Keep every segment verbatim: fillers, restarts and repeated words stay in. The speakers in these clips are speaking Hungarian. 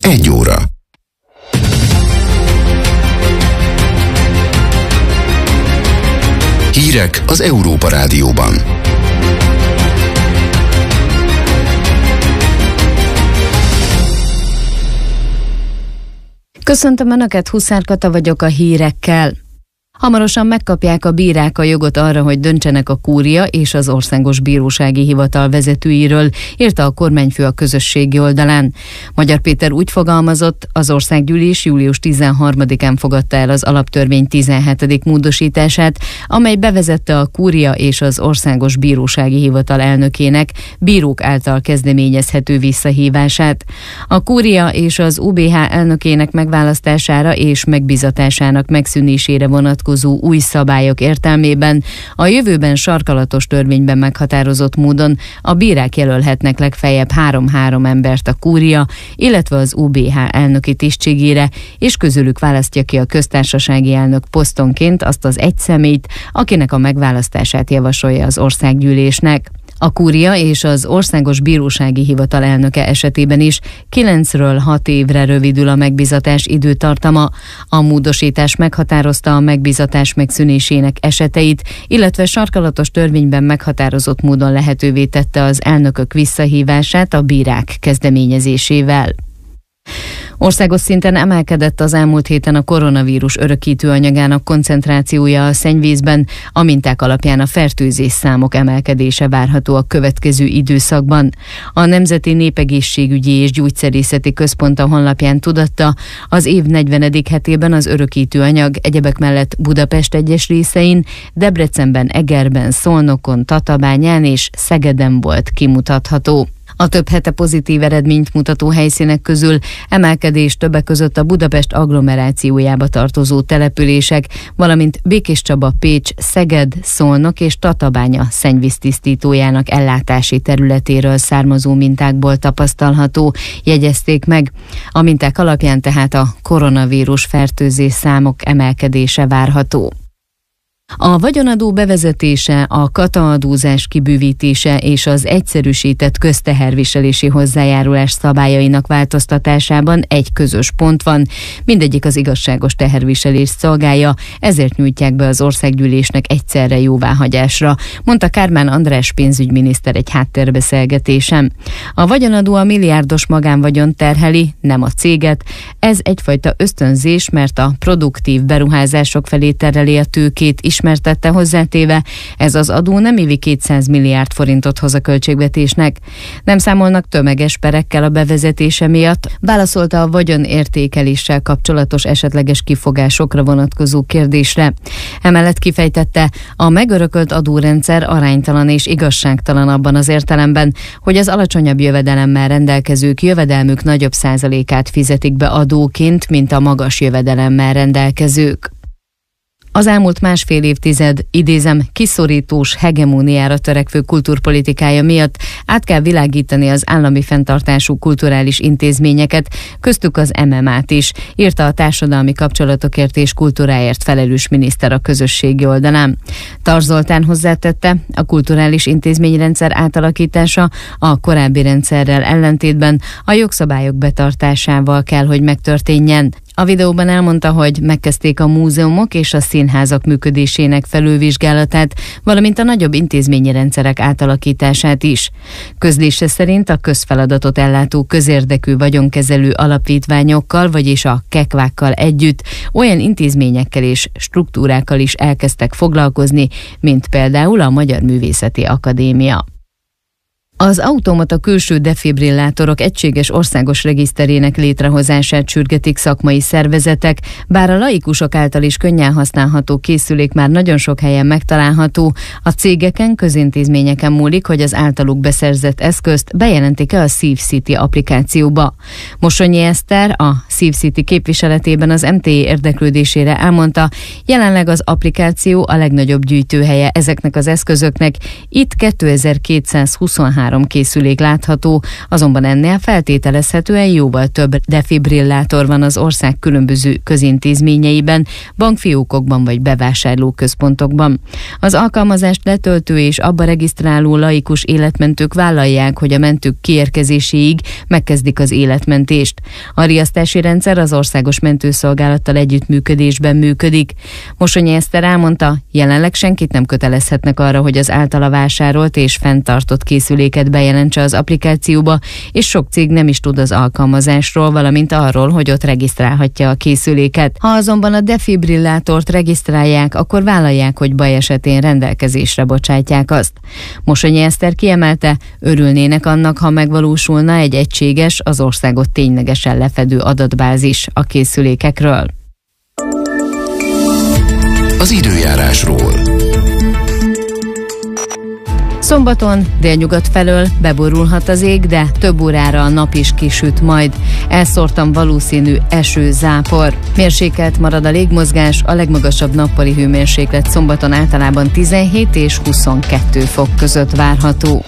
egy óra. Hírek az Európa Rádióban. Köszöntöm Önöket, Huszár Kata vagyok a hírekkel. Hamarosan megkapják a bírák a jogot arra, hogy döntsenek a kúria és az Országos Bírósági Hivatal vezetőiről, írta a kormányfő a közösségi oldalán. Magyar Péter úgy fogalmazott, az Országgyűlés július tizenharmadikán fogadta el az alaptörvény tizenhetedik módosítását, amely bevezette a kúria és az Országos Bírósági Hivatal elnökének bírók által kezdeményezhető visszahívását. A kúria és az u bé há elnökének megválasztására és megbizatásának megszűnésére vonatkozó új szabályok értelmében a jövőben sarkalatos törvényben meghatározott módon a bírák jelölhetnek legfeljebb három-három embert a kúria, illetve az u bé há elnöki tisztségére, és közülük választja ki a köztársasági elnök posztonként azt az egy személyt, akinek a megválasztását javasolja az Országgyűlésnek. A kúria és az Országos Bírósági Hivatal elnöke esetében is kilencről hat évre rövidül a megbizatás időtartama. A módosítás meghatározta a megbizatás megszűnésének eseteit, illetve sarkalatos törvényben meghatározott módon lehetővé tette az elnökök visszahívását a bírák kezdeményezésével. Országos szinten emelkedett az elmúlt héten a koronavírus örökítő anyagának koncentrációja a szennyvízben, a minták alapján a fertőzés számok emelkedése várható a következő időszakban. A Nemzeti Népegészségügyi és Gyógyszerészeti Központ a honlapján tudatta, az év negyvenedik hetében az örökítő anyag egyebek mellett Budapest egyes részein, Debrecenben, Egerben, Szolnokon, Tatabányán és Szegeden volt kimutatható. A több hete pozitív eredményt mutató helyszínek közül emelkedés többek között a Budapest agglomerációjába tartozó települések, valamint Békéscsaba, Pécs, Szeged, Szolnok és Tatabánya szennyvíztisztítójának ellátási területéről származó mintákból tapasztalható, jegyezték meg. A minták alapján tehát a koronavírus fertőzés számok emelkedése várható. A vagyonadó bevezetése, a kataadózás kibővítése és az egyszerűsített közteherviselési hozzájárulás szabályainak változtatásában egy közös pont van, mindegyik az igazságos teherviselést szolgálja, ezért nyújtják be az Országgyűlésnek egyszerre jóváhagyásra, mondta Kármán András pénzügyminiszter egy háttérbeszélgetésen. A vagyonadó a milliárdos magánvagyon terheli, nem a céget, ez egyfajta ösztönzés, mert a produktív beruházások felé tereli a tőkét is, ismertette hozzátéve, ez az adó nem évi kétszáz milliárd forintot hoz a költségvetésnek. Nem számolnak tömeges perekkel a bevezetése miatt, válaszolta a vagyonértékeléssel kapcsolatos esetleges kifogásokra vonatkozó kérdésre. Emellett kifejtette, a megörökölt adórendszer aránytalan és igazságtalan abban az értelemben, hogy az alacsonyabb jövedelemmel rendelkezők jövedelmük nagyobb százalékát fizetik be adóként, mint a magas jövedelemmel rendelkezők. Az elmúlt másfél évtized, idézem, kiszorítós hegemóniára törekvő kultúrpolitikája miatt át kell világítani az állami fenntartású kulturális intézményeket, köztük az em em á-t is, írta a társadalmi kapcsolatokért és kultúráért felelős miniszter a közösségi oldalán. Tar Zoltán hozzátette, a kulturális intézményrendszer átalakítása a korábbi rendszerrel ellentétben a jogszabályok betartásával kell, hogy megtörténjen. A videóban elmondta, hogy megkezdték a múzeumok és a színházak működésének felülvizsgálatát, valamint a nagyobb intézményi rendszerek átalakítását is. Közlése szerint a közfeladatot ellátó közérdekű vagyonkezelő alapítványokkal, vagyis a kekvákkal együtt olyan intézményekkel és struktúrákkal is elkezdtek foglalkozni, mint például a Magyar Művészeti Akadémia. Az automata külső defibrillátorok egységes országos regiszterének létrehozását sürgetik szakmai szervezetek, bár a laikusok által is könnyen használható készülék már nagyon sok helyen megtalálható, a cégeken, közintézményeken múlik, hogy az általuk beszerzett eszközt bejelentik-e a SíveCity applikációba. Mossonyi Eszter, a SíveCity képviseletében az em té é érdeklődésére elmondta, jelenleg az applikáció a legnagyobb gyűjtőhelye ezeknek az eszközöknek, itt kétezer-kétszázhuszonhárom három készülék látható, azonban ennél feltételezhetően jóval több defibrillátor van az ország különböző közintézményeiben, bankfiókokban vagy bevásárlóközpontokban. Az alkalmazást letöltő és abba regisztráló laikus életmentők vállalják, hogy a mentők kiérkezéséig megkezdik az életmentést. A riasztási rendszer az Országos Mentőszolgálattal együttműködésben működik. Mosonyi Eszter elmondta, jelenleg senkit nem kötelezhetnek arra, hogy az általa vásárolt és fenntartott készüléket bejelentse az applikációba, és sok cég nem is tud az alkalmazásról, valamint arról, hogy ott regisztrálhatja a készüléket. Ha azonban a defibrillátort regisztrálják, akkor vállalják, hogy baj esetén rendelkezésre bocsátják azt. Mosonyi Eszter kiemelte, örülnének annak, ha megvalósulna egy egységes, az országot ténylegesen lefedő adatbázis a készülékekről. Az időjárásról. Szombaton délnyugat felől beborulhat az ég, de több órára a nap is kisüt majd. Elszórtan valószínű eső, zápor. Mérsékelt marad a légmozgás, a legmagasabb nappali hőmérséklet szombaton általában tizenhét és huszonkettő fok között várható.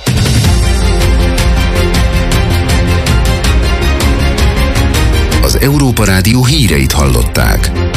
Az Európa Rádió híreit hallották.